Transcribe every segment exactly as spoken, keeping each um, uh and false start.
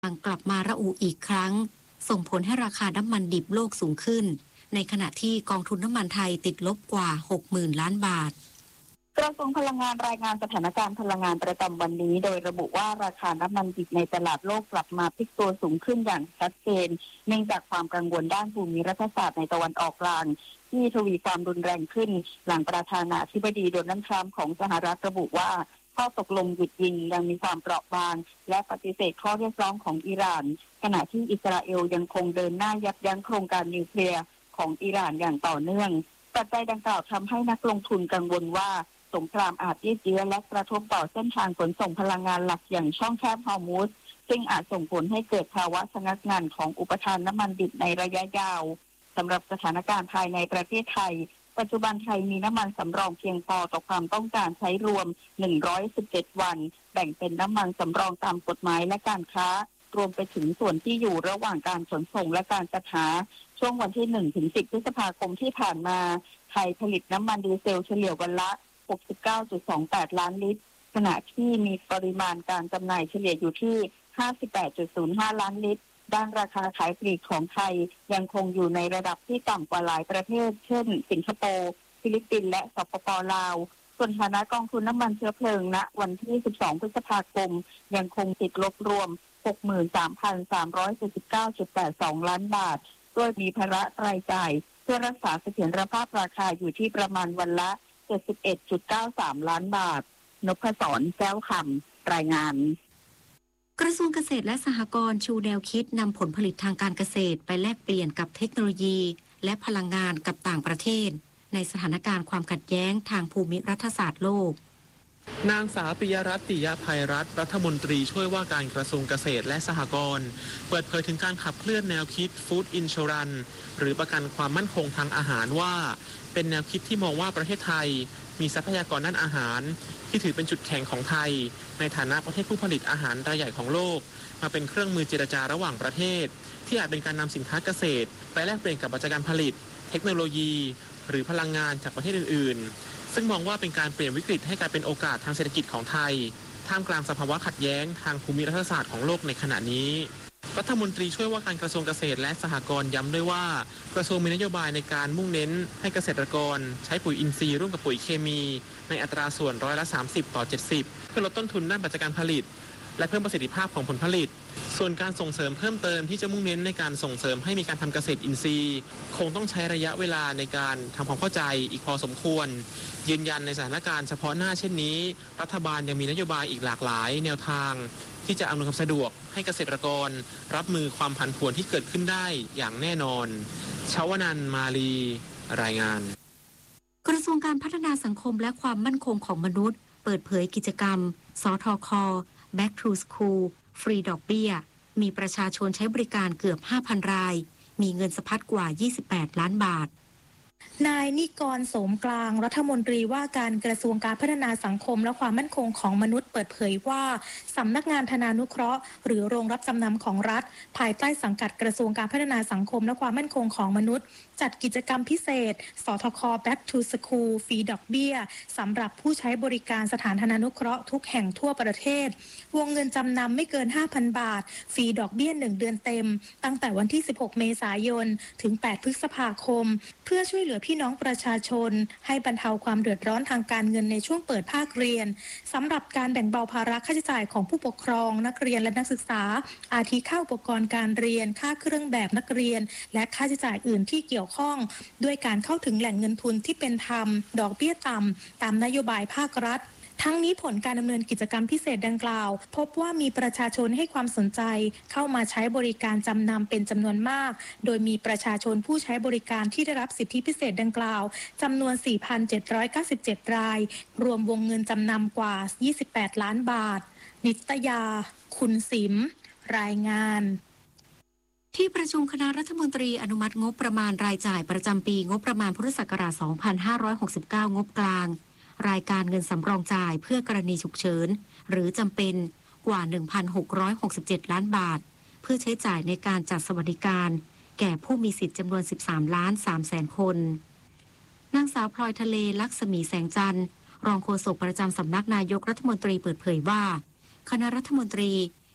กลับมาระอุอีกครั้งส่งผลให้ราคาน้ำมันดิบโลกสูงขึ้นในขณะที่กองทุนน้ำมันไทยติดลบกว่า หกหมื่น ล้านบาทกระทรวงพลังงานรายงานสถานการณ์พลังงานประจำวันนี้โดยระบุว่าราคาน้ำมันดิบในตลาดโลกกลับมาพลิกตัวสูงขึ้นอย่างชัดเจนเนื่องจากความกังวลด้านภูมิรัฐศาสตร์ในตะวันออกกลางที่ทวีความรุนแรงขึ้นหลังประธานาธิบดีโดนัลด์ทรัมป์ของสหรัฐระบุว่าข้อตกลงหยุดยิงยังมีความเปราะบางและปฏิเสธข้อเรียกร้องของอิหร่านขณะที่อิสราเอลยังคงเดินหน้ายับยั้งโครงการนิวเคลียร์ของอิหร่านอย่างต่อเนื่องปัจจัยดังกล่าวทำให้นักลงทุนกังวลว่าสงครามอาจยืดเยื้อและกระทบต่อเส้นทางขนส่งพลังงานหลักอย่างช่องแคบฮอร์มุซซึ่งอาจส่งผลให้เกิดภาวะชะงักงันของอุปทานน้ำมันดิบในระยะยาวสำหรับสถานการณ์ภายในประเทศไทยปัจจุบันไทยมีน้ำมันสำรองเพียงพอต่อความต้องการใช้รวมหนึ่งร้อยสิบเจ็ดวันแบ่งเป็นน้ำมันสำรองตามกฎหมายและการค้ารวมไปถึงส่วนที่อยู่ระหว่างการขนส่งและการจัดหาช่วงวันที่หนึ่งถึงสิบพฤษภาคมที่ผ่านมาไทยผลิตน้ำมันดีเซลเฉลี่ยวันละ หกสิบเก้าจุดสองแปด ล้านลิตรขณะที่มีปริมาณการจำหน่ายเฉลี่ยอยู่ที่ ห้าสิบแปดจุดศูนย์ห้า ล้านลิตรด้านราคาขายปลีกของไทยยังคงอยู่ในระดับที่ต่ำกว่าหลายประเทศเช่นสิงคโปร์ฟิลิปปินส์และสปป.ลาวส่วนฐานะกองทุนน้ำมันเชื้อเพลิงณวันที่สิบสองพฤษภาคมยังคงติดลบรวม หกหมื่นสามพันสามร้อยเจ็ดสิบเก้าจุดแปดสอง ล้านบาทโดยมีภาระรายจ่ายเพื่อรักษาเสถียรภาพราคาอยู่ที่ประมาณวันละ เจ็ดสิบเอ็ดจุดเก้าสาม ล้านบาทนพศรแก้วคำรายงานกระทรวงเกษตรและสหกรณ์ชูแนวคิดนำผลผลิตทางการเกษตรไปแลกเปลี่ยนกับเทคโนโลยีและพลังงานกับต่างประเทศในสถานการณ์ความขัดแย้งทางภูมิรัฐศาสตร์โลกนางสาวปิยรัตน์ ติยภัยรัตน์รัฐมนตรีช่วยว่าการกระทรวงเกษตรและสหกรณ์เปิดเผยถึงการขับเคลื่อนแนวคิด Food Insurance หรือประกันความมั่นคงทางอาหารว่าเป็นแนวคิดที่มองว่าประเทศไทยมีทรัพยากรด้านอาหารที่ถือเป็นจุดแข็งของไทยในฐานะประเทศผู้ผลิตอาหารรายใหญ่ของโลกมาเป็นเครื่องมือเจรจาระหว่างประเทศที่อาจเป็นการนำสินค้าเกษตรไปแลกเปลี่ยนกับปัจจัยการผลิตเทคโนโลยีหรือพลังงานจากประเทศอื่นๆซึ่งมองว่าเป็นการเปลี่ยนวิกฤตให้กลายเป็นโอกาสทางเศรษฐกิจของไทยท่ามกลางสภาวะขัดแย้งทางภูมิรัฐศาสตร์ของโลกในขณะนี้รัฐมนตรีช่วยว่าการกระทรวงเกษตรและสหกรณ์ย้ำด้วยว่ากระทรวงมีนโยบายในการมุ่งเน้นให้เกษตรกรใช้ปุ๋ยอินทรีย์ร่วมกับปุ๋ยเคมีในอัตราส่วนร้อยละสามสิบต่อเจ็ดสิบเพื่อลดต้นทุนด้านปัจจัยการผลิตและเพิ่มประสิทธิภาพของผลผลิตส่วนการส่งเสริมเพิ่มเติมที่จะมุ่งเน้นในการส่งเสริมให้มีการทำเกษตรอินทรีย์คงต้องใช้ระยะเวลาในการทำความเข้าใจอีกพอสมควรยืนยันในสถานการณ์เฉพาะหน้าเช่นนี้รัฐบาลยังมีนโยบายอีกหลากหลายแนวทางที่จะอำนวยความสะดวกให้เกษตรกรรับมือความผันผวนที่เกิดขึ้นได้อย่างแน่นอนชวนันท์ มาลีรายงานกระทรวงการพัฒนาสังคมและความมั่นคงของมนุษย์เปิดเผยกิจกรรมสทค Back to School ฟรีดอกเบี้ยมีประชาชนใช้บริการเกือบ ห้าพัน รายมีเงินสะพัดกว่ายี่สิบแปดล้านบาทนายนิกร โสมกลางรัฐมนตรีว่าการกระทรวงการพัฒนาสังคมและความมั่นคงของมนุษย์เปิดเผยว่าสำนักงานธนานุเคราะห์หรือโรงรับจำนำของรัฐภายใต้สังกัดกระทรวงการพัฒนาสังคมและความมั่นคงของมนุษย์จัดกิจกรรมพิเศษสทค Back to School ฟรีดอกเบี้ยสำหรับผู้ใช้บริการสถานธนานุเคราะห์ทุกแห่งทั่วประเทศวงเงินจำนำไม่เกิน ห้าพัน บาทฟรีดอกเบี้ยหนึ่งเดือนเต็มตั้งแต่วันที่สิบหกเมษายนถึงแปดพฤษภาคมเพื่อช่วยเหลือพี่น้องประชาชนให้บรรเทาความเดือดร้อนทางการเงินในช่วงเปิดภาคเรียนสำหรับการแบ่งเบาภาระค่าใช้จ่ายของผู้ปกครองนักเรียนและนักศึกษาอาทิค่าอุปกรณ์การเรียนค่าเครื่องแบบนักเรียนและค่าใช้จ่ายอื่นที่เกี่ยวข้องด้วยการเข้าถึงแหล่งเงินทุนที่เป็นธรรมดอกเบี้ยต่ำตามนโยบายภาครัฐทั้งนี้ผลการดำเนินกิจกรรมพิเศษดังกล่าวพบว่ามีประชาชนให้ความสนใจเข้ามาใช้บริการจำนำเป็นจำนวนมากโดยมีประชาชนผู้ใช้บริการที่ได้รับสิทธิพิเศษดังกล่าวจำนวน สี่พันเจ็ดร้อยเก้าสิบเจ็ด รายรวมวงเงินจำนำกว่ายี่สิบแปดล้านบาทนิตยาคุณสิมรายงานที่ประชุมคณะรัฐมนตรีอนุมัติงบประมาณรายจ่ายประจำปีงบประมาณพุทธศักราช สองพันห้าร้อยหกสิบเก้า งบกลางรายการเงินสำรองจ่ายเพื่อกรณีฉุกเฉินหรือจำเป็นกว่า หนึ่งพันหกร้อยหกสิบเจ็ด ล้านบาทเพื่อใช้จ่ายในการจัดสวัสดิการแก่ผู้มีสิทธิ์จำนวน สิบสามล้านสามแสน คนนางสาวพลอยทะเลลักษมีแสงจันทร์รองโฆษกประจำสำนักนายกรัฐมนตรีเปิดเผยว่าคณะรัฐมนตรี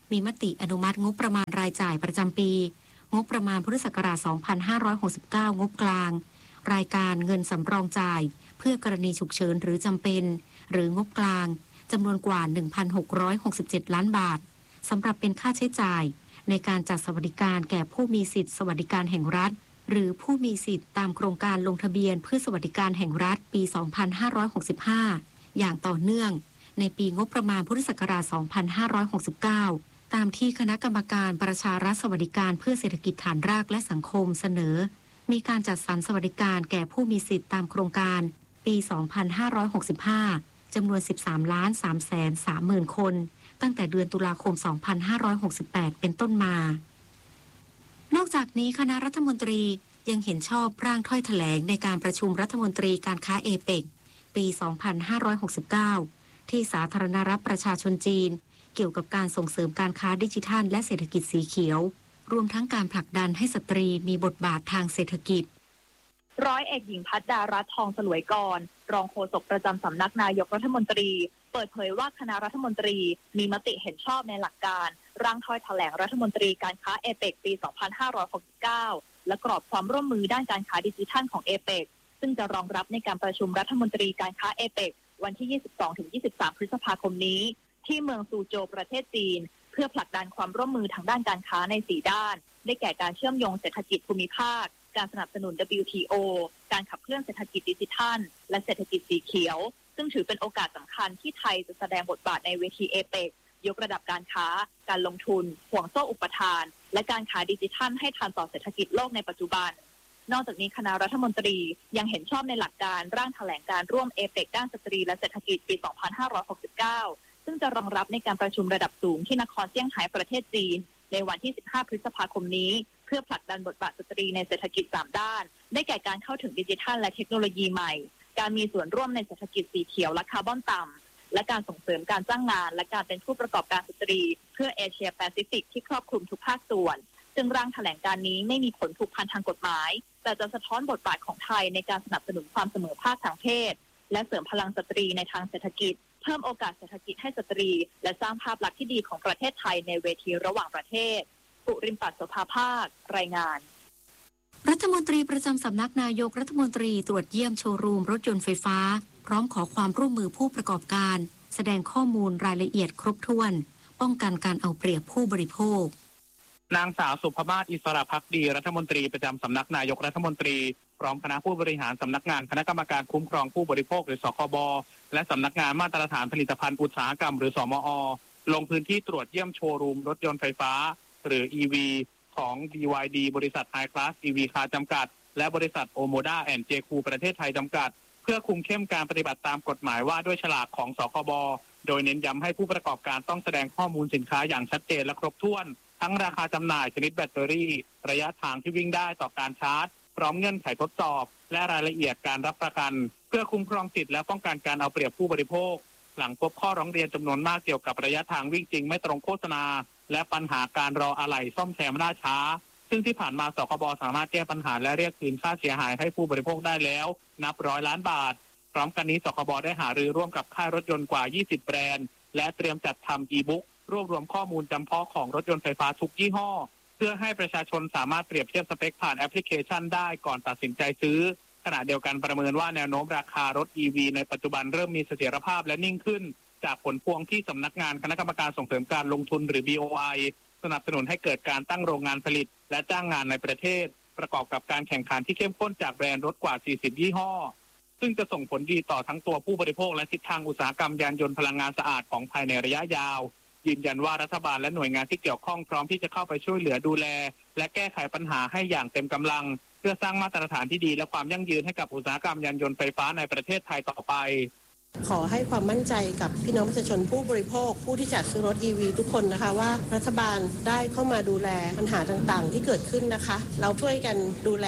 มีมติอนุมัติงบประมาณรายจ่ายประจำปีงบประมาณพุทธศักราช สองพันห้าร้อยหกสิบเก้า งบกลางรายการเงินสำรองจ่ายเพื่อกรณีฉุกเฉินหรือจำเป็นหรืองบกลางจำนวนกว่า หนึ่งพันหกร้อยหกสิบเจ็ด ล้านบาทสำหรับเป็นค่าใช้จ่ายในการจัดสวัสดิการแก่ผู้มีสิทธิสวัสดิการแห่งรัฐหรือผู้มีสิทธิตามโครงการลงทะเบียนเพื่อสวัสดิการแห่งรัฐปี สองพันห้าร้อยหกสิบห้า อย่างต่อเนื่องในปีงบประมาณพุทธศักราช สองพันห้าร้อยหกสิบเก้า ตามที่คณะกรรมการประชารัฐสวัสดิการเพื่อเศรษฐกิจฐานรากและสังคมเสนอมีการจัดสรรสวัสดิการแก่ผู้มีสิทธิตามโครงการปี สองพันห้าร้อยหกสิบห้า จำนวน สิบสามล้านสามแสนสามหมื่น คนตั้งแต่เดือนตุลาคม สองพันห้าร้อยหกสิบแปด เป็นต้นมานอกจากนี้คณะรัฐมนตรียังเห็นชอบร่างถ้อยแถลงในการประชุมรัฐมนตรีการค้าเอเปกปี สองพันห้าร้อยหกสิบเก้า ที่สาธารณรัฐประชาชนจีนเกี่ยวกับการส่งเสริมการค้าดิจิทัลและเศรษฐกิจสีเขียวรวมทั้งการผลักดันให้สตรีมีบทบาททางเศรษฐกิจร้อยเอกหญิงพัฒดารัตน์ทองสลวยกรรองโฆษกประจำสำนักนายกรัฐมนตรีเปิดเผยว่าคณะรัฐมนตรีมีมติเห็นชอบในหลักการร่างถ้อยแถลงรัฐมนตรีการค้าเอเปกปี สองพันห้าร้อยหกสิบเก้า และกรอบความร่วมมือด้านการค้าดิจิทัลของเอเปกซึ่งจะรองรับในการประชุมรัฐมนตรีการค้าเอเปกวันที่ ยี่สิบสองถึงยี่สิบสาม พฤษภาคมนี้ที่เมืองซูโจวประเทศจีนเพื่อผลักดันความร่วมมือทางด้านการค้าในสี่ด้านได้แก่การเชื่อมโยงเศรษฐกิจภูมิภาคการสนับสนุน ดับเบิลยู ที โอ การขับเคลื่อนเศรษฐกิจดิจิทัลและเศรษฐกิจสีเขียวซึ่งถือเป็นโอกาสสำคัญที่ไทยจะแสดงบทบาทในเวทีเอเปกยกระดับการค้าการลงทุนห่วงโซ่อุปทานและการค้าดิจิทัลให้ทันต่อเศรษฐกิจโลกในปัจจุบันนอกจากนี้คณะรัฐมนตรียังเห็นชอบในหลักการร่างแถลงการร่วมเอเปกด้านสตรีและเศรษฐกิจปี สองพันห้าร้อยหกสิบเก้า ซึ่งจะรองรับในการประชุมระดับสูงที่นครเซี่ยงไฮ้ประเทศจีนในวันที่ สิบห้า พฤษภาคมนี้เพื่อผลักดันบทบาทสตรีในเศรษฐกิจสามด้านได้แก่การเข้าถึงดิจิทัลและเทคโนโลยีใหม่การมีส่วนร่วมในเศรษฐกิจสีเขียวและคาร์บอนต่ำและการส่งเสริมการจ้างงานและการเป็นผู้ประกอบการสตรีเพื่อเอเชียแปซิฟิกที่ครอบคลุมทุกภาคส่วนซึ่งร่างแถลงการนี้ไม่มีผลผูกพันทางกฎหมายแต่จะสะท้อนบทบาทของไทยในการสนับสนุนความเสมอภาคทางเพศและเสริมพลังสตรีในทางเศรษฐกิจเพิ่มโอกาสเศรษฐกิจให้สตรีและสร้างภาพลักษณ์ที่ดีของประเทศไทยในเวทีระหว่างประเทศปุริมปัตโสภาภาครายงานรัฐมนตรีประจำสำนักนายกรัฐมนตรีตรวจเยี่ยมโชว์รูมรถยนต์ไฟฟ้าพร้อมขอความร่วมมือผู้ประกอบการแสดงข้อมูลรายละเอียดครบถ้วนป้องกันการเอาเปรียบผู้บริโภคนางสาวสุภมาศอิสระภักดีรัฐมนตรีประจำสำนักนายกรัฐมนตรีพร้อมคณะผู้บริหารสำนักงานคณะกรรมการคุ้มครองผู้บริโภคหรือสคบและสำนักงานมาตรฐานผลิตภัณฑ์อุตสาหกรรมหรือสมอลงพื้นที่ตรวจเยี่ยมโชว์รูมรถยนต์ไฟฟ้าหรือ อี วี ของ บี วาย ดี บริษัท High Class อี วี Car จำกัดและบริษัท Omoda แอนด์ เจ คู ประเทศไทยจำกัดเพื่อคุมเข้มการปฏิบัติตามกฎหมายว่าด้วยฉลากของสคบโดยเน้นย้ำให้ผู้ประกอบการต้องแสดงข้อมูลสินค้าอย่างชัดเจนและครบถ้วนทั้งราคาจำหน่ายชนิดแบตเตอรี่ระยะทางที่วิ่งได้ต่อการชาร์จพร้อมเงื่อนไขทดสอบและรายละเอียดการรับประกันเพื่อคุ้มครองสิทธิและป้องกันการเอาเปรียบผู้บริโภคหลังพบข้อร้องเรียนจำนวนมากเกี่ยวกับระยะทางวิ่งจริงไม่ตรงโฆษณาและปัญหาการรออะไหล่ซ่อมแซมล่าช้าซึ่งที่ผ่านมาสคบสามารถแก้ปัญหาและเรียกคืนค่าเสียหายให้ผู้บริโภคได้แล้วนับร้อยล้านบาทพร้อมกันนี้สคบได้หารือร่วมกับค่ายรถยนต์กว่ายี่สิบแบรนด์และเตรียมจัดทำอีบุ๊กรวบรวมข้อมูลจำเพาะของรถยนต์ไฟฟ้าทุกยี่ห้อเพื่อให้ประชาชนสามารถเปรียบเทียบสเปคผ่านแอปพลิเคชันได้ก่อนตัดสินใจซื้อขณะเดียวกันประเมินว่าแนวโน้มราคารถ อี วี ในปัจจุบันเริ่มมีเสถียรภาพและนิ่งขึ้นจากผลพวงที่สำนักงานคณะกรรมการส่งเสริมการลงทุนหรือ บี โอ ไอ สนับสนุนให้เกิดการตั้งโรงงานผลิตและจ้างงานในประเทศประกอบกับการแข่งขันที่เข้มข้นจากแบรนด์รถกว่าสี่สิบยี่ห้อซึ่งจะส่งผลดีต่อทั้งตัวผู้บริโภคและทิศทางอุตสาหกรรมยานยนต์พลังงานสะอาดของภายในระยะยาวยืนยันว่ารัฐบาลและหน่วยงานที่เกี่ยวข้องพร้อมที่จะเข้าไปช่วยเหลือดูแลและแก้ไขปัญหาให้อย่างเต็มกำลังเพื่อสร้างมาตรฐานที่ดีและความยั่งยืนให้กับอุตสาหกรรมยานยนต์ไฟฟ้าในประเทศไทยต่อไปขอให้ความมั่นใจกับพี่น้องประชาชนผู้บริโภคผู้ที่จัดซื้อรถ อี วี ทุกคนนะคะว่ารัฐบาลได้เข้ามาดูแลปัญหาต่างๆที่เกิดขึ้นนะคะเราช่วยกันดูแล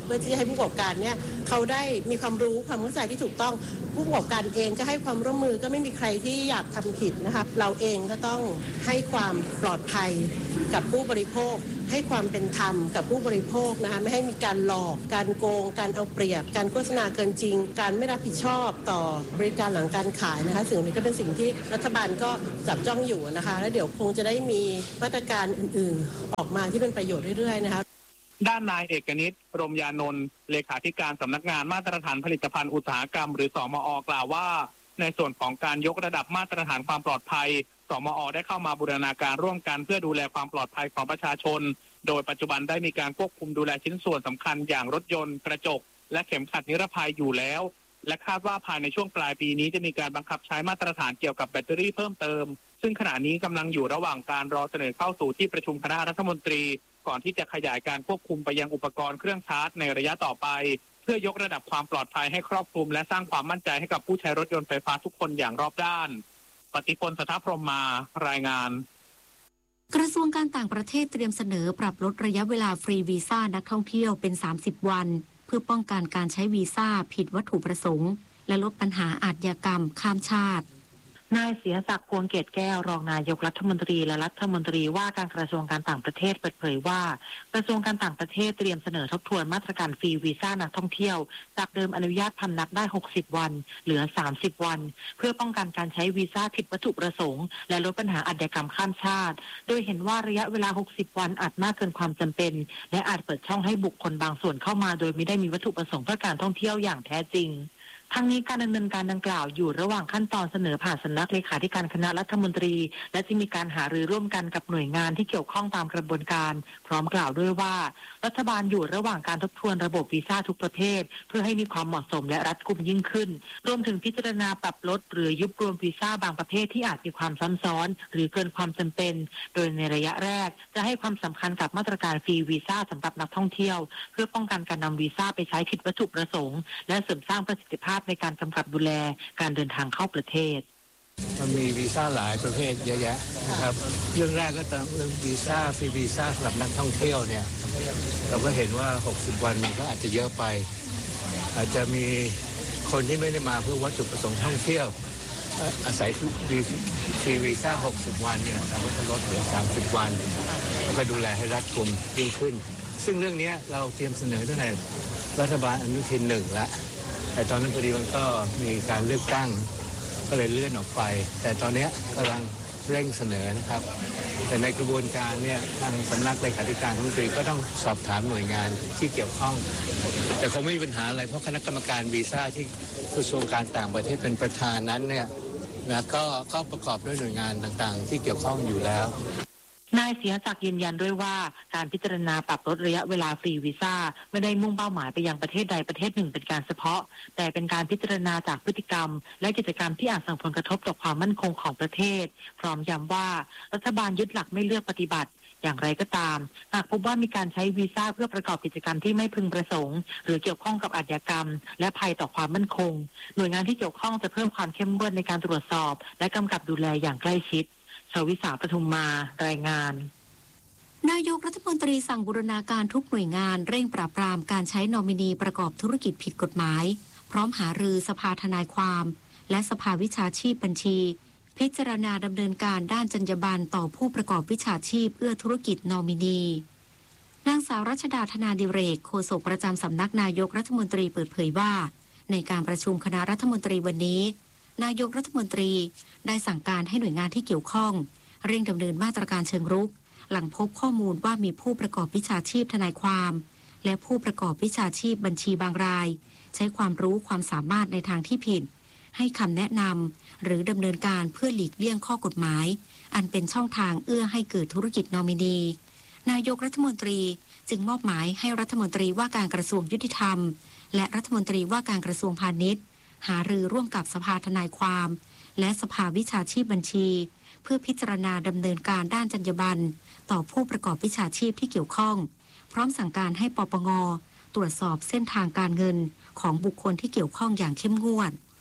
เพื่อที่จะให้ผู้ประกอบการเนี่ยเขาได้มีความรู้ความเข้าใจที่ถูกต้องผู้ประกอบการเองก็ให้ความร่วมมือก็ไม่มีใครที่อยากทำผิดนะคะเราเองก็ต้องให้ความปลอดภัยกับผู้บริโภคให้ความเป็นธรรมกับผู้บริโภคนะคะไม่ให้มีการหลอกการโกงการเอาเปรียบการโฆษณาเกินจริงการไม่รับผิดชอบต่อบริการหลังการขายนะคะสิ่งนี้ก็เป็นสิ่งที่รัฐบาลก็จับจ้องอยู่นะคะแล้วเดี๋ยวคงจะได้มีมาตรการอื่นๆออกมาที่เป็นประโยชน์เรื่อยๆนะคะด้านนายเอกนิตรมยานนท์เลขาธิการสำนักงานมาตรฐานผลิตภัณฑ์อุตสาหกรรมหรือสมอ.กล่าวว่าในส่วนของการยกระดับมาตรฐานความปลอดภัยสมอ.ได้เข้ามาบูรณาการร่วมกันเพื่อดูแลความปลอดภัยของประชาชนโดยปัจจุบันได้มีการควบคุมดูแลชิ้นส่วนสำคัญอย่างรถยนต์กระจกและเข็มขัดนิรภัยอยู่แล้วและคาดว่าภายในช่วงปลายปีนี้จะมีการบังคับใช้มาตรฐานเกี่ยวกับแบตเตอรี่เพิ่มเติมซึ่งขณะนี้กำลังอยู่ระหว่างการรอเสนอเข้าสู่ที่ประชุมคณะรัฐมนตรีก่อนที่จะขยายการควบคุมไปยังอุปกรณ์เครื่องชาร์จในระยะต่อไปเพื่อยกระดับความปลอดภัยให้ครอบคลุมและสร้างความมั่นใจให้กับผู้ใช้รถยนต์ไฟฟ้าทุกคนอย่างรอบด้านปฏิพล สถาพรหมมารายงานกระทรวงการต่างประเทศเตรียมเสนอปรับลดระยะเวลาฟรีวีซ่านักท่องเที่ยวเป็นสามสิบวันเพื่อป้องกันการใช้วีซ่าผิดวัตถุประสงค์และลดปัญหาอาชญากรรมข้ามชาตินายเสียศักดิ์พวงเกตแก้วรองนายกรัฐมนตรีและรัฐมนตรีว่าการกระทรวงการต่างประเทศเปิดเผยว่ากระทรวงการต่างประเทศเตรียมเสนอทบทวนมาตรการฟรีวีซ่านักท่องเที่ยวจากเดิมอนุญาตพำนักได้หกสิบวันเหลือสามสิบวันเพื่อป้องกันการใช้วีซ่าผิดวัตถุประสงค์และลดปัญหาอาชญากรรมข้ามชาติโดยเห็นว่าระยะเวลาหกสิบวันอาจมากเกินความจำเป็นและอาจเปิดช่องให้บุคคลบางส่วนเข้ามาโดยไม่ได้มีวัตถุประสงค์เพื่อการท่องเที่ยวอย่างแท้จริงทั้งนี้การดำเนินการดังกล่าวอยู่ระหว่างขั้นตอนเสนอผ่านสำนักเลขาธิการคณะรัฐมนตรีและจะมีการหารือร่วมกันกับหน่วยงานที่เกี่ยวข้องตามกระบวนการพร้อมกล่าวด้วยว่ารัฐบาลอยู่ระหว่างการทบทวนระบบวีซ่าทุกประเภทเพื่อให้มีความเหมาะสมและรัดกุมยิ่งขึ้นรวมถึงพิจารณาปรับลดหรือยุบรวมวีซ่าบางประเภทที่อาจมีความซ้ำซ้อนหรือเกินความจำเป็นโดยในระยะแรกจะให้ความสำคัญกับมาตรการฟรีวีซ่าสำหรับนักท่องเที่ยวเพื่อป้องกันการนำวีซ่าไปใช้ผิดวัตถุประสงค์และเสริมสร้างประสิทธิภาพในการกำกับดูแลการเดินทางเข้าประเทศมันมีวีซ่าหลายประเภทเยอะแยะนะครับเรื่องแรกก็ต้องเรื่องวีซ่าฟรีวีซ่าสำหรับนักท่องเที่ยวเนี่ยเราก็เห็นว่าหกสิบวันมันก็อาจจะเยอะไปอาจจะมีคนที่ไม่ได้มาเพื่อวัตถุประสงค์ท่องเที่ยวอาศัยฟรีวีซ่าหกสิบวันเนี่ยเราก็จะลดเหลือสามสิบวันแล้วก็ดูแลให้รัดกุมยิ่งขึ้นซึ่งเรื่องนี้เราเตรียมเสนอตั้งแต่รัฐบาลอนุทินหนึ่งแล้วแต่ตอนนั้นพอดีมันก็มีการเลือกตั้งก็เลยเลื่อนออกไปแต่ตอนนี้กำลังเร่งเสนอนะครับแต่ในกระบวนการเนี่ยทางสำนักเลขาธิการรัฐมนตรีก็ต้องสอบถามหน่วยงานที่เกี่ยวข้องแต่คงไม่มีปัญหาอะไรเพราะคณะกรรมการวีซ่าที่กระทรวงการต่างประเทศเป็นประธานนั้นเนี่ยนะก็ก็ประกอบด้วยหน่วยงานต่างๆที่เกี่ยวข้องอยู่แล้วนายเสียศักดิ์ยืนยันด้วยว่าการพิจารณาปรับลดระยะเวลาฟรีวีซ่าไม่ได้มุ่งเป้าหมายไปยังประเทศใดประเทศหนึ่งเป็นการเฉพาะแต่เป็นการพิจารณาจากพฤติกรรมและกิจกรรมที่อาจส่งผลกระทบต่อความมั่นคงของประเทศพร้อมย้ำว่ารัฐบาลยึดหลักไม่เลือกปฏิบัติอย่างไรก็ตามหากพบว่ามีการใช้วีซ่าเพื่อประกอบกิจกรรมที่ไม่พึงประสงค์หรือเกี่ยวข้องกับอาชญากรรมและภัยต่อความมั่นคงหน่วยงานที่เกี่ยวข้องจะเพิ่มความเข้มงวดในการตรวจสอบและกำกับดูแลอย่างใกล้ชิดชวิสาปทุมมารายงานนายกรัฐมนตรีสั่งบูรณาการทุกหน่วยงานเร่งปราบปรามการใช้นอมินีประกอบธุรกิจผิดกฎหมายพร้อมหารือสภาทนายความและสภาวิชาชีพบัญชีพิจารณาดำเนินการด้านจรรยาบรรณต่อผู้ประกอบวิชาชีพเอื้อธุรกิจนอมินีนางสาวรัชดาธนาดิเรกโฆษกประจำสำนักนายกรัฐมนตรีเปิดเผยว่าในการประชุมคณะรัฐมนตรีวันนี้นายกรัฐมนตรีได้สั่งการให้หน่วยงานที่เกี่ยวข้องเร่งดำเนินมาตรการเชิงรุกหลังพบข้อมูลว่ามีผู้ประกอบวิชาชีพทนายความและผู้ประกอบวิชาชีพบัญชีบางรายใช้ความรู้ความสามารถในทางที่ผิดให้คำแนะนำหรือดำเนินการเพื่อหลีกเลี่ยงข้อกฎหมายอันเป็นช่องทางเอื้อให้เกิดธุรกิจนอมินีนายกรัฐมนตรีจึงมอบหมายให้รัฐมนตรีว่าการกระทรวงยุติธรรมและรัฐมนตรีว่าการกระทรวงพาณิชย์หารือร่วมกับสภาทนายความและสภาวิชาชีพบัญชีเพื่อพิจารณาดำเนินการด้านจรรยาบรรณต่อผู้ประกอบวิชาชีพที่เกี่ยวข้องพร้อมสั่งการให้ปปงตรวจสอบเส้นทางการเงินของบุคคลที่เกี่ยวข้องอย่างเข้มงวด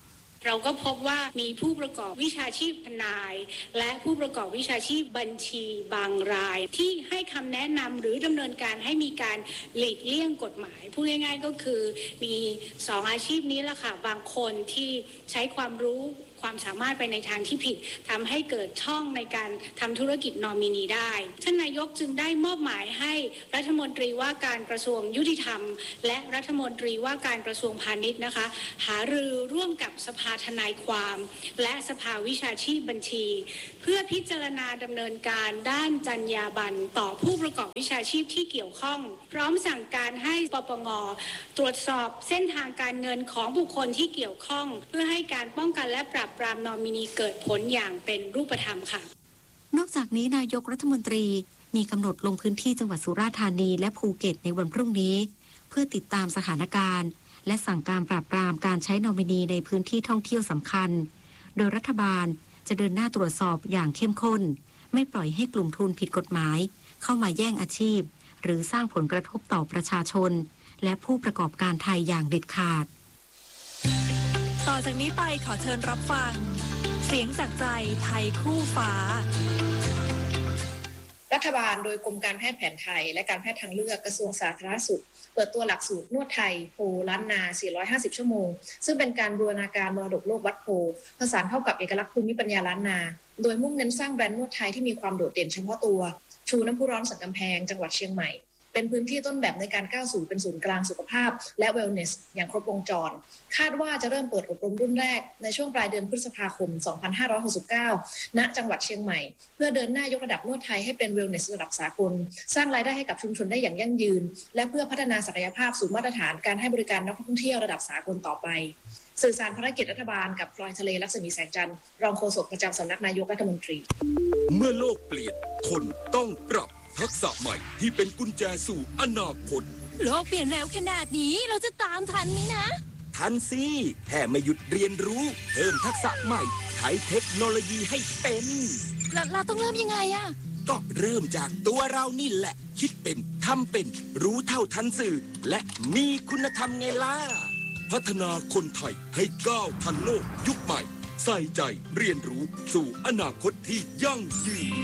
เราก็พบว่ามีผู้ประกอบวิชาชีพทนาย และผู้ประกอบวิชาชีพบัญชีบางรายที่ให้คำแนะนำหรือดำเนินการให้มีการหลีกเลี่ยงกฎหมายพูดง่ายๆก็คือมีสองอาชีพนี้แหละค่ะบางคนที่ใช้ความรู้ความสามารถไปในทางที่ผิดทำให้เกิดช่องในการทำธุรกิจนอมินีได้ท่านนายกจึงได้มอบหมายให้รัฐมนตรีว่าการกระทรวงยุติธรรมและรัฐมนตรีว่าการกระทรวงพาณิชย์นะคะหารือร่วมกับสภาทนายความและสภาวิชาชีพบัญชีเพื่อพิจารณาดำเนินการด้านจรรยาบรรณต่อผู้ประกอบวิชาชีพที่เกี่ยวข้องพร้อมสั่งการให้ปปง.ตรวจสอบเส้นทางการเงินของบุคคลที่เกี่ยวข้องเพื่อให้การป้องกันและปราบปรามนอมินีเกิดผลอย่างเป็นรูปธรรมค่ะนอกจากนี้นายกรัฐมนตรีมีกำหนดลงพื้นที่จังหวัดสุราษฎร์ธานีและภูเก็ตในวันพรุ่งนี้เพื่อติดตามสถานการณ์และสั่งการปราบปรามการใช้นอมินีในพื้นที่ท่องเที่ยวสำคัญโดยรัฐบาลจะเดินหน้าตรวจสอบอย่างเข้มข้นไม่ปล่อยให้กลุ่มทุนผิดกฎหมายเข้ามาแย่งอาชีพหรือสร้างผลกระทบต่อประชาชนและผู้ประกอบการไทยอย่างเด็ดขาดต่อจากนี้ไปขอเชิญรับฟังเสียงจากใจไทยคู่ฟ้ารัฐบาลโดยกรมการแพทย์แผนไทยและการแพทย์ทางเลือกกระทรวงสาธารณสุขเปิดตัวหลักสูตรนวดไทยโพล้านนาสี่ร้อยห้าสิบชั่วโมงซึ่งเป็นการบูรณาการมรดกโลกวัดโพผสานเข้ากับเอกลักษณ์ภูมิปัญญาล้านนาโดยมุ่งเน้นสร้างแบรนด์นวดไทยที่มีความโดดเด่นเฉพาะตัวชูน้ำพุร้อนสันกำแพงจังหวัดเชียงใหม่เป็นพื้นที่ต้นแบบในการก้าวสู่เป็นศูนย์กลางสุขภาพและเวลเนสอย่างครบวงจรคาดว่าจะเริ่มเปิดอบรมรุ่นแรกในช่วงปลายเดือนพฤษภาคมสองพันห้าร้อยหกสิบเก้าณจังหวัดเชียงใหม่เพื่อเดินหน้ายกระดับนวดไทยให้เป็นเวลเนสระดับสากลสร้างรายได้ให้กับชุมชนได้อย่างยั่งยืนและเพื่อพัฒนาศักยภาพสู่มาตรฐานการให้บริการนักท่องเที่ยวระดับสากลต่อไปสื่อสารภารกิจรัฐบาลกับพลอยทะเลลักษมีแสงจันทร์รองโฆษกประจำสำนักนายกรัฐมนตรีเมื่อโลกเปลี่ยนคนต้องปรับทักษะใหม่ที่เป็นกุญแจสู่อนาคตโลกเปลี่ยนเร็วขนาดนี้เราจะตามทันไหมนะทันสิแค่ไม่หยุดเรียนรู้เพิ่มทักษะใหม่ใช้เทคโนโลยีให้เป็นแล้วเราต้องเริ่มยังไงอะก็เริ่มจากตัวเรานี่แหละคิดเป็นทำเป็นรู้เท่าทันสื่อและมีคุณธรรมไงล่ะพัฒนาคนไทยให้ก้าวทันโลกยุคใหม่ใส่ใจเรียนรู้สู่อนาคตที่ยั่งยืน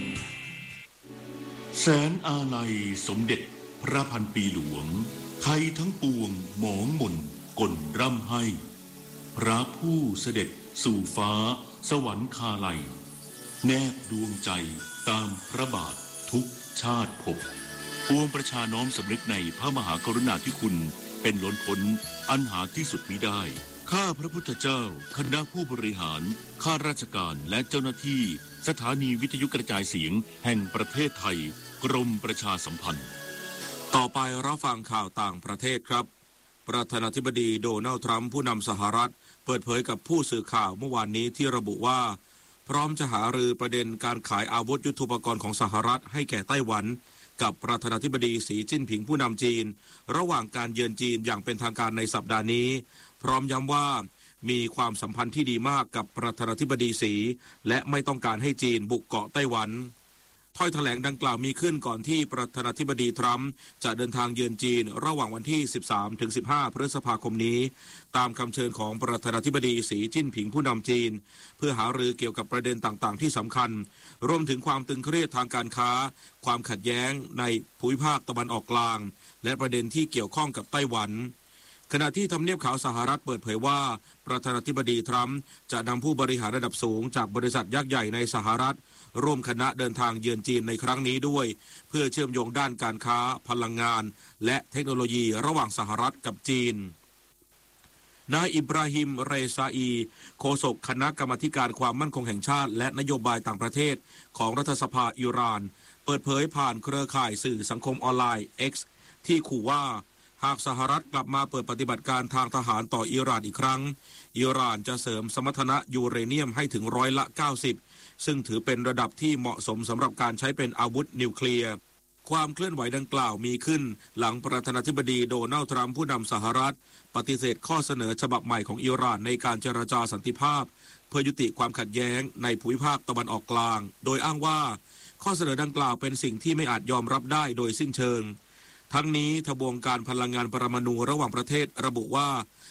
แสนอาลัยสมเด็จพระพันปีหลวงไทยทั้งปวงหมองมนกลร่ำให้พระผู้เสด็จสู่ฟ้าสวรรคาลัยแนบดวงใจตามพระบาททุกชาติภพปวงประชาน้อมสำนึกในพระมหากรุณาธิคุณเป็นล้นพ้นอันหาที่สุดมิได้ข้าพระพุทธเจ้าคณะผู้บริหารข้าราชการและเจ้าหน้าที่สถานีวิทยุกระจายเสียงแห่งประเทศไทยกรมประชาสัมพันธ์ต่อไปรับฟังข่าวต่างประเทศครับประธานาธิบดีโดนัลด์ทรัมป์ผู้นำสหรัฐเปิดเผยกับผู้สื่อข่าวเมื่อวานนี้ที่ระบุว่าพร้อมจะหารือประเด็นการขายอาวุธยุทโธปกรณ์ของสหรัฐให้แก่ไต้หวันกับประธานาธิบดีสีจิ้นผิงผู้นำจีนระหว่างการเยือนจีนอย่างเป็นทางการในสัปดาห์นี้พร้อมย้ำว่ามีความสัมพันธ์ที่ดีมากกับประธานาธิบดีสีและไม่ต้องการให้จีนบุกเกาะไต้หวันถ้อยแถลงดังกล่าวมีขึ้นก่อนที่ประธานาธิบดีทรัมป์จะเดินทางเยือนจีนระหว่างวันที่ สิบสามถึงสิบห้า พฤษภาคมนี้ตามคำเชิญของประธานาธิบดีสีจิ้นผิงผู้นำจีนเพื่อหารือเกี่ยวกับประเด็นต่างๆที่สำคัญรวมถึงความตึงเครียดทางการค้าความขัดแย้งในภูมิภาคตะวันออกกลางและประเด็นที่เกี่ยวข้องกับไต้หวันขณะที่ทำเนียบขาวสหรัฐเปิดเผยว่าประธานาธิบดีทรัมป์จะนำผู้บริหารระดับสูงจากบริษัทยักษ์ใหญ่ในสหรัฐร่วมคณะเดินทางเยือนจีนในครั้งนี้ด้วยเพื่อเชื่อมโยงด้านการค้าพลังงานและเทคโนโลยีระหว่างสหรัฐกับจีนนายอิบราฮิมเรซาอีโฆษกคณะกรรมาธิการความมั่นคงแห่งชาติและนโยบายต่างประเทศของรัฐสภาอิหร่านเปิดเผยผ่านเครือข่ายสื่อสังคมออนไลน์ X ที่ขู่ว่าหากสหรัฐกลับมาเปิดปฏิบัติการทางทหารต่ออิหร่านอีกครั้งอิหร่านจะเสริมสมรรถนะยูเรเนียมให้ถึงร้อยละเก้าสิบซึ่งถือเป็นระดับที่เหมาะสมสำหรับการใช้เป็นอาวุธนิวเคลียร์ความเคลื่อนไหวดังกล่าวมีขึ้นหลังประธานาธิบดีโดนัลด์ทรัมป์ผู้นำสหรัฐปฏิเสธข้อเสนอฉบับใหม่ของอิหร่านในการเจรจาสันติภาพเพื่อยุติความขัดแย้งในภูมิภาคตะวันออกกลางโดยอ้างว่าข้อเสนอดังกล่าวเป็นสิ่งที่ไม่อาจยอมรับได้โดยสิ้นเชิงทั้งนี้ทบวงการพลังงานปรมาณูระหว่างประเทศระบุว่า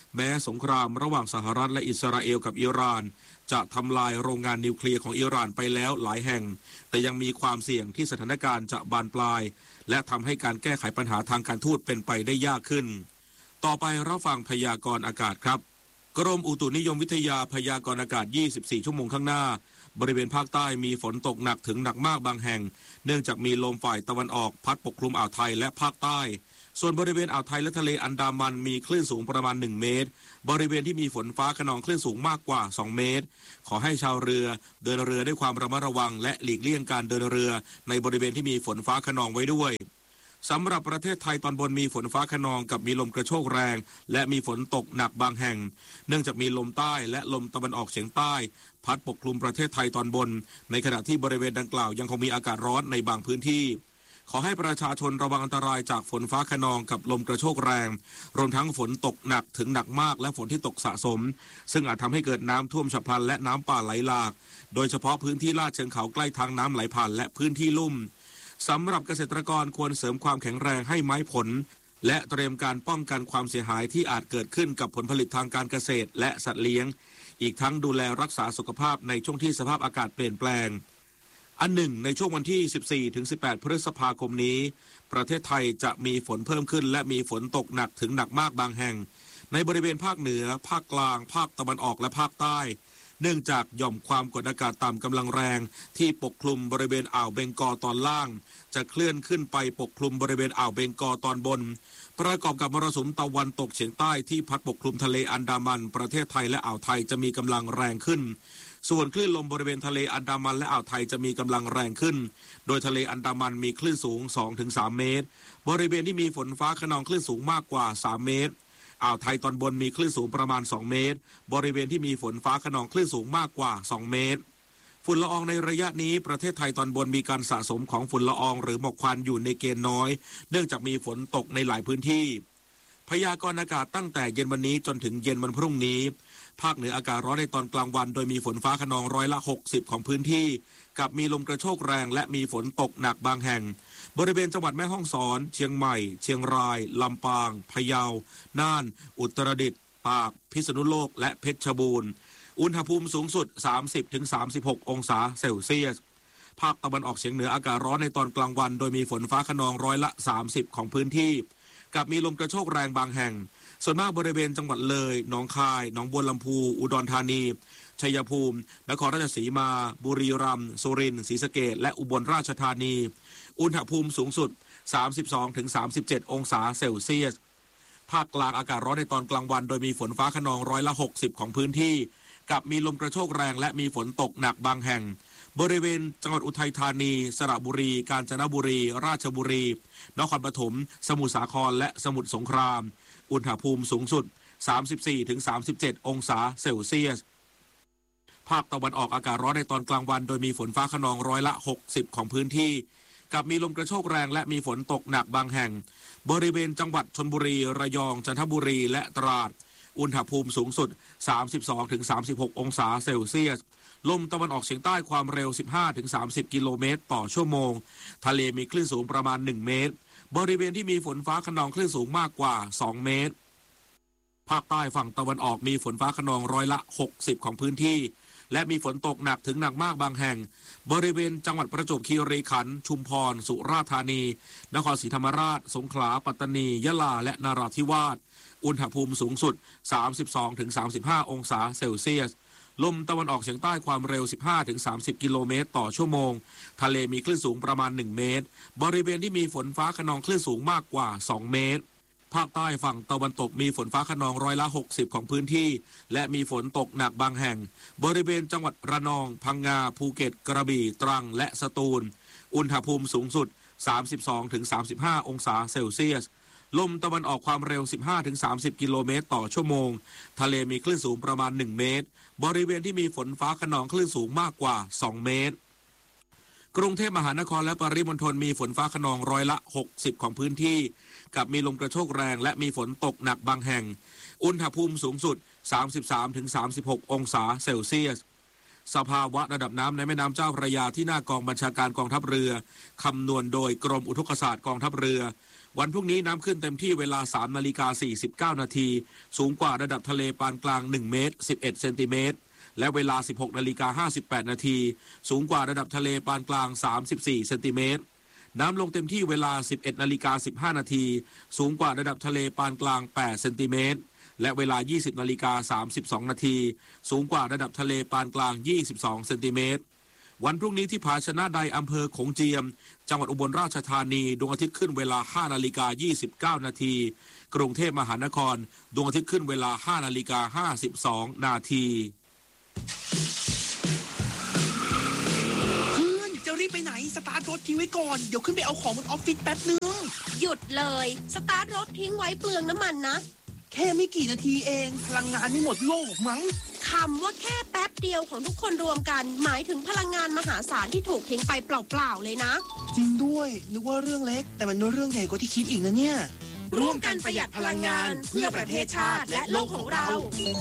แม้สงครามระหว่างสหรัฐและอิสราเอลกับอิหร่านจะทำลายโรงงานนิวเคลียร์ของอิหร่านไปแล้วหลายแห่งแต่ยังมีความเสี่ยงที่สถานการณ์จะบานปลายและทำให้การแก้ไขปัญหาทางการทูตเป็นไปได้ยากขึ้นต่อไปรับฟังพยากรณ์อากาศครับกรมอุตุนิยมวิทยาพยากรณ์อากาศยี่สิบสี่ชั่วโมงข้างหน้าบริเวณภาคใต้มีฝนตกหนักถึงหนักมากบางแห่งเนื่องจากมีลมฝ่ายตะวันออกพัดปกคลุมอ่าวไทยและภาคใต้ส่วนบริเวณอ่าวไทยและทะเลอันดามันมีคลื่นสูงประมาณหนึ่งเมตรบริเวณที่มีฝนฟ้าคะนองคลื่นสูงมากกว่าสองเมตรขอให้ชาวเรือเดินเรือด้วยความระมัดระวังและหลีกเลี่ยงการเดินเรือในบริเวณที่มีฝนฟ้าคะนองไว้ด้วยสำหรับประเทศไทยตอนบนมีฝนฟ้าคะนองกับมีลมกระโชกแรงและมีฝนตกหนักบางแห่งเนื่องจากมีลมใต้และลมตะวันออกเฉียงใต้พัดปกคลุมประเทศไทยตอนบนในขณะที่บริเวณดังกล่าวยังคงมีอากาศร้อนในบางพื้นที่ขอให้ประชาชนระวังอันตรายจากฝนฟ้าคะนองกับลมกระโชกแรงรวมทั้งฝนตกหนักถึงหนักมากและฝนที่ตกสะสมซึ่งอาจทำให้เกิดน้ำท่วมฉับพลันและน้ำป่าไหลหลากโดยเฉพาะพื้นที่ลาดเชิงเขาใกล้ทางน้ำไหลผ่านและพื้นที่ลุ่มสำหรับเกษตรกรควรเสริมความแข็งแรงให้ไม้ผลและเตรียมการป้องกันความเสียหายที่อาจเกิดขึ้นกับผลผลิตทางการเกษตรและสัตว์เลี้ยงอีกทั้งดูแลรักษาสุขภาพในช่วงที่สภาพอากาศเปลี่ยนแปลงอันหนึ่งในช่วงวันที่ สิบสี่ถึงสิบแปด พฤษภาคมนี้ประเทศไทยจะมีฝนเพิ่มขึ้นและมีฝนตกหนักถึงหนักมากบางแห่งในบริเวณภาคเหนือภาคกลางภาคตะวันออกและภาคใต้เนื่องจากหย่อมความกดอากาศต่ำกำลังแรงที่ปกคลุมบริเวณอ่าวเบงกอลตอนล่างจะเคลื่อนขึ้นไปปกคลุมบริเวณอ่าวเบงกอลตอนบนประกอบกับมรสุมตะวันตกเฉียงใต้ที่พัดปกคลุมทะเลอันดามันประเทศไทยและอ่าวไทยจะมีกำลังแรงขึ้นส่วนคลื่นลมบริเวณทะเลอันดามันและอ่าวไทยจะมีกำลังแรงขึ้นโดยทะเลอันดามันมีคลื่นสูง สองถึงสาม เมตรบริเวณที่มีฝนฟ้าคะนองคลื่นสูงมากกว่าสามเมตรอ่าวไทยตอนบนมีคลื่นสูงประมาณสองเมตรบริเวณที่มีฝนฟ้าคะนองคลื่นสูงมากกว่าสองเมตรฝุ่นละอองในระยะนี้ประเทศไทยตอนบนมีการสะสมของฝุ่นละอองหรือหมอกควันอยู่ในเกณฑ์น้อยเนื่องจากมีฝนตกในหลายพื้นที่พยากรณ์อากาศตั้งแต่เย็นวันนี้จนถึงเย็นวันพรุ่งนี้ภาคเหนืออากาศร้อนในตอนกลางวันโดยมีฝนฟ้าคะนองร้อยละหกสิบของพื้นที่กับมีลมกระโชกแรงและมีฝนตกหนักบางแห่งบริเวณจังหวัดแม่ฮ่องสอนเชียงใหม่เชียงรายลำปางพะเยาน่านอุตรดิตถ์ตากพิษณุโลกและเพชรบูรณ์อุณหภูมิสูงสุด สามสิบถึงสามสิบหก องศาเซลเซียสภาคตะวันออกเฉียงเหนืออากาศร้อนในตอนกลางวันโดยมีฝนฟ้าคะนองร้อยละสามสิบของพื้นที่กับมีลมกระโชกแรงบางแห่งส่วนมากบริเวณจังหวัดเลยหนองคายหนองบัวลำพูอุดรธานีชัยภูมินครราชสีมาบุรีรัมย์สุรินทร์ศรีสะเกษและอุบลราชธานีอุณหภูมิสูงสุด สามสิบสองถึงสามสิบเจ็ด องศาเซลเซียสภาคกลางอากาศร้อนในตอนกลางวันโดยมีฝนฟ้าคะนองร้อยละหกสิบของพื้นที่กับมีลมกระโชกแรงและมีฝนตกหนักบางแห่งบริเวณจังหวัดอุทัยธานีสระบุรีกาญจนบุรีราชบุรีนครปฐมสมุทรสาครและสมุทรสงครามอุณหภูมิสูงสุด สามสิบสี่ถึงสามสิบเจ็ด องศาเซลเซียสภาคตะวันออกอากาศร้อนในตอนกลางวันโดยมีฝนฟ้าคะนองร้อยละหกสิบของพื้นที่กับมีลมกระโชกแรงและมีฝนตกหนักบางแห่งบริเวณจังหวัดชลบุรีระยองจันทบุรีและตราดอุณหภูมิสูงสุด สามสิบสองถึงสามสิบหก องศาเซลเซียสลมตะวันออกเฉียงใต้ความเร็ว สิบห้าถึงสามสิบ กิโลเมตรต่อชั่วโมงทะเลมีคลื่นสูงประมาณหนึ่งเมตรบริเวณที่มีฝนฟ้าคะนองคลื่นสูงมากกว่าสองเมตรภาคใต้ฝั่งตะวันออกมีฝนฟ้าคะนองร้อยละหกสิบของพื้นที่และมีฝนตกหนักถึงหนักมากบางแห่งบริเวณจังหวัดประจวบคีรีขันธ์ชุมพรสุราษฎร์ธานีนครศรีธรรมราชสงขลาปัตตานียะลาและนราธิวาสอุณหภูมิสูงสุด สามสิบสองถึงสามสิบห้า องศาเซลเซียสลมตะวันออกเฉียงใต้ความเร็ว สิบห้าถึงสามสิบ กิโลเมตรต่อชั่วโมงทะเลมีคลื่นสูงประมาณหนึ่งเมตรบริเวณที่มีฝนฟ้าคะนองคลื่นสูงมากกว่าสองเมตรภาคใต้ฝั่งตะวันตกมีฝนฟ้าคะนองร้อยละหกสิบของพื้นที่และมีฝนตกหนักบางแห่งบริเวณจังหวัดระนองพังงาภูเก็ตกระบี่ตรังและสตูลอุณหภูมิสูงสุด สามสิบสองถึงสามสิบห้า องศาเซลเซียสลมตะวันออกความเร็ว สิบห้าถึงสามสิบ กิโลเมตรต่อชั่วโมงทะเลมีคลื่นสูงประมาณหนึ่งเมตรบริเวณที่มีฝนฟ้าคะนองคลื่นสูงมากกว่าสองเมตรกรุงเทพมหานครและปริมณฑลมีฝนฟ้าคะนองร้อยละหกสิบของพื้นที่กับมีลมกระโชกแรงและมีฝนตกหนักบางแห่งอุณหภูมิสูงสุด สามสิบสามถึงสามสิบหก องศาเซลเซียสสภาวะระดับน้ำในแม่น้ำเจ้าพระยาที่หน้ากองบัญชาการกองทัพเรือคำนวณโดยกรมอุทกศาสตร์กองทัพเรือวันพรุ่งนี้น้ำขึ้นเต็มที่เวลา สามนาฬิกาสี่สิบเก้า นาทีสูงกว่าระดับทะเลปานกลางหนึ่งเมตรสิบเอ็ดเซนติเมตรและเวลา สิบหกนาฬิกาห้าสิบแปด นาทีสูงกว่าระดับทะเลปานกลางสามสิบสี่เซนติเมตรน้ำลงเต็มที่เวลา สิบเอ็ดนาฬิกาสิบห้า นาทีสูงกว่าระดับทะเลปานกลางแปดเซนติเมตรและเวลา ยี่สิบนาฬิกาสามสิบสอง นาทีสูงกว่าระดับทะเลปานกลางยี่สิบสองเซนติเมตรวันพรุ่งนี้ที่ผาชนะใดอำเภอโขงเจียมจังหวัดอุบลราชธานีดวงอาทิตย์ขึ้นเวลา ห้านาฬิกายี่สิบเก้า นาทีกรุงเทพมหานครดวงอาทิตย์ขึ้นเวลา ห้านาฬิกาห้าสิบสอง นาทีเพื่อนจะรีบไปไหนสตาร์ทรถทิ้งไว้ก่อนเดี๋ยวขึ้นไปเอาของบนออฟฟิศแป๊บนึงหยุดเลยสตาร์ทรถทิ้งไว้เปลืองน้ำมันนะแค่ไม่กี่นาทีเองพลังงานไม่หมดโลกมั้งคำว่าแค่แป๊บเดียวของทุกคนรวมกันหมายถึงพลังงานมหาศาลที่ถูกทิ้งไปเปล่าๆเลยนะจริงด้วยนึกว่าเรื่องเล็กแต่มันเรื่องใหญ่กว่าที่คิดอีกนะเนี่ยร่วมกันประหยัดพลังงานเพื่อประเทศชาติและโลกของเรา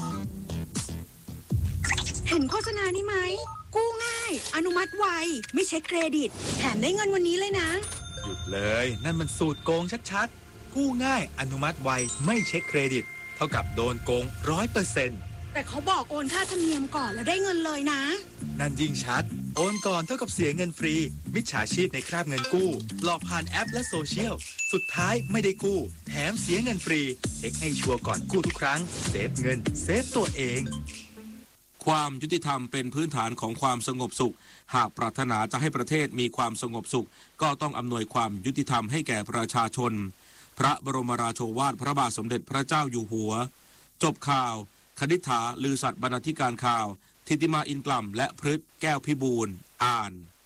เห็นโฆษณานี้ไหมกู้ง่ายอนุมัติไวไม่เช็คเครดิตแถมได้เงินวันนี้เลยนะหยุดเลยนั่นมันสูตรโกงชัดๆกู้ง่ายอนุมัติไวไม่เช็คเครดิตเท่ากับโดนโกง ร้อยเปอร์เซ็นต์แต่เขาบอกโอนค่าธรรมเนียมก่อนแล้วได้เงินเลยนะนั่นยิ่งชัดโอนก่อนเท่ากับเสียเงินฟรีมิจฉาชีพในคราบเงินกู้หลอกผ่านแอปและโซเชียลสุดท้ายไม่ได้กู้แถมเสียเงินฟรีเช็คให้ชัวร์ก่อนกู้ทุกครั้งเซฟเงินเซฟตัวเองความยุติธรรมเป็นพื้นฐานของความสงบสุขหากปรารถนาจะให้ประเทศมีความสงบสุขก็ต้องอำนวยความยุติธรรมให้แก่ประชาชนพระบรมราโชวาทพระบาทสมเด็จพระเจ้าอยู่หัวจบข่าวคณิษฐาลือสัตย์บรรณาธิการข่าวทิติมาอินกล่ำและพฤกษ์แก้วพิบูลอ่าน